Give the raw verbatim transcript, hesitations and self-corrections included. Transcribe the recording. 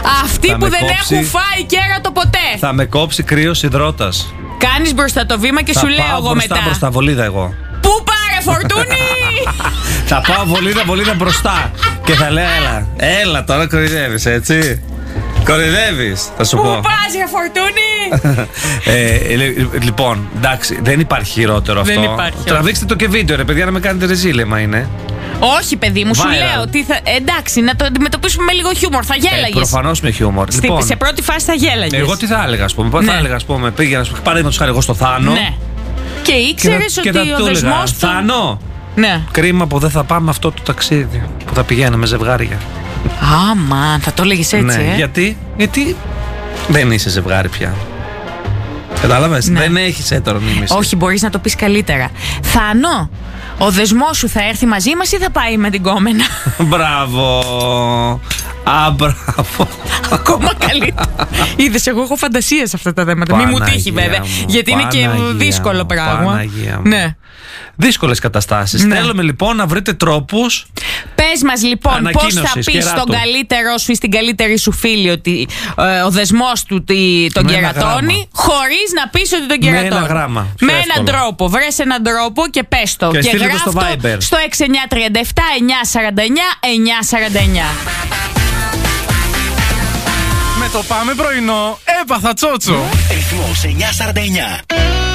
Αυτοί Θα που δεν κόψει... έχουν φάει κέρατο ποτέ. Θα με κόψει κρύος υδρότας. Κάνεις μπροστά το βήμα και θα σου λέω εγώ μπροστά, μετά. Μπροστά βολίδα εγώ. Πού πάρε φορτούνι! Θα πάω βολίδα, βολίδα μπροστά. Και θα λέω έλα, έλα τώρα κορυδεύεις έτσι. Κορυδεύεις, θα σου Πού πω. πας για φορτούνι! ε, λι- λοιπόν, εντάξει, δεν υπάρχει χειρότερο αυτό. Δεν υπάρχει. Τραβήξτε το και βίντεο, ρε παιδιά, να με κάνετε ρεζίλεμα είναι. Όχι, παιδί μου, σου Viral. λέω ότι θα. Εντάξει, να το αντιμετωπίσουμε με λίγο χιούμορ. Θα Ε, γέλαγες. προφανώς με χιούμορ. Στη- Λοιπόν, σε πρώτη φάση θα γέλαγες. εγώ τι θα έλεγα, α πούμε. Ναι. Θα έλεγα, α πούμε, πήγαινα, παραδείγματος χάρη εγώ στο Θάνο. Ναι. Και ήξερες ότι ο δεσμός του. Θάνο! Ναι. Κρίμα που δεν θα πάμε αυτό το ταξίδι που θα πηγαίνουμε ζευγάρια. Άμα, θα το έλεγες έτσι, Ναι, ε. γιατί, γιατί δεν είσαι ζευγάρι πια. Κατάλαβες, Ναι. δεν έχεις έτερο μίμηση. Όχι, μπορείς να το πεις καλύτερα. Θάνο, ο δεσμός σου θα έρθει μαζί μας ή θα πάει με την κόμενα? Μπράβο. Α, μπράβο. Ακόμα καλύτερα. Είδες, εγώ έχω φαντασία σε αυτά τα θέματα. Μη μου τύχει Παναγία βέβαια. μου, Γιατί είναι και Παναγία δύσκολο μου, πράγμα. Παναγία μου. Ναι. Δύσκολες καταστάσεις. Ναι. Θέλουμε λοιπόν να βρείτε τρόπους. Πες μας λοιπόν πώς θα Ανακοίνωσης, πεις κεράτου. στον καλύτερό σου ή στην καλύτερη σου φίλη ότι ε, ο δεσμός του τι, τον Με ένα κερατώνει, γράμμα. χωρίς να πεις ότι τον Με ένα κερατώνει. γράμμα. Με Πιο έναν εύκολο. τρόπο. Βρες έναν τρόπο και πες το. Και στείλε το γράφ' στο Viber. στο έξι εννιά τρία επτά εννιά σαράντα εννιά εννιά σαράντα εννιά. Με το πάμε πρωινό έπαθα τσότσο. Ρυθμός εννιά σαράντα εννιά.